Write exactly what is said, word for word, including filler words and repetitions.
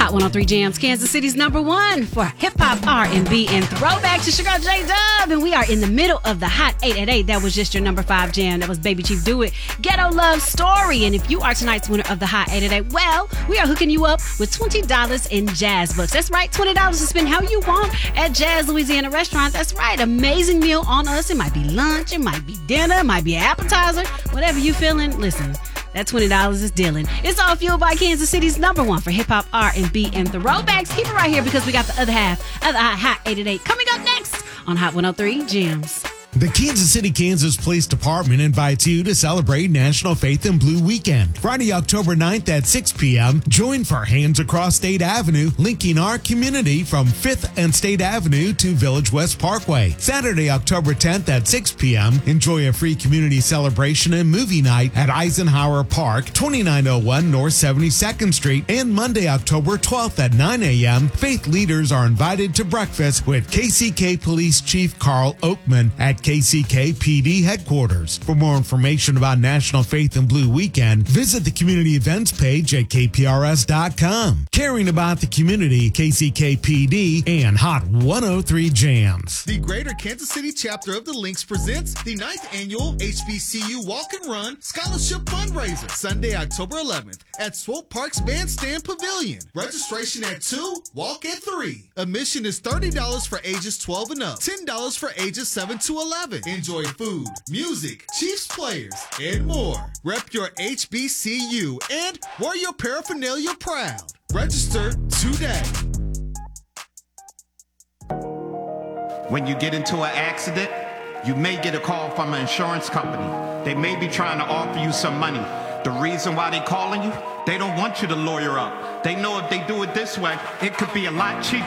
Hot one oh three Jams, Kansas City's number one for hip-hop, R and B, and throwbacks. It's your girl, J-Dub, and we are in the middle of the Hot eight eight eight. That was just your number five jam. That was Baby Chief Do It, Ghetto Love Story. And if you are tonight's winner of the Hot eight eight eight, well, we are hooking you up with twenty dollars in Jazz Bucks. That's right, twenty dollars to spend how you want at Jazz Louisiana Restaurant. That's right, amazing meal on us. It might be lunch, it might be dinner, it might be an appetizer, whatever you feeling. Listen, that twenty dollars is dealing. It's all fueled by Kansas City's number one for hip-hop, R and B, and throwbacks. Keep it right here because we got the other half of the Hot eight eight eight coming up next on Hot one oh three Jams. The Kansas City, Kansas Police Department invites you to celebrate National Faith in Blue Weekend. Friday, October ninth at six p.m., join for Hands Across State Avenue, linking our community from fifth and State Avenue to Village West Parkway. Saturday, October tenth at six p.m., enjoy a free community celebration and movie night at Eisenhower Park, twenty-nine oh one North seventy-second Street. And Monday, October twelfth at nine a.m., faith leaders are invited to breakfast with K C K Police Chief Carl Oakman at K C K P D headquarters. For more information about National Faith in Blue Weekend, visit the community events page at K P R S dot com. Caring about the community, K C K P D and Hot one oh three Jams. The Greater Kansas City chapter of the Lynx presents the ninth annual H B C U Walk and Run Scholarship Fundraiser, Sunday, October eleventh at Swope Park's Bandstand Pavilion. Registration at two, walk at three. Admission is thirty dollars for ages twelve and up, ten dollars for ages seven to eleven. Enjoy food, music, Chiefs players, and more. Rep your H B C U and wear your paraphernalia proud. Register today. When you get into an accident, you may get a call from an insurance company. They may be trying to offer you some money. The reason why they're calling you, they don't want you to lawyer up. They know if they do it this way, it could be a lot cheaper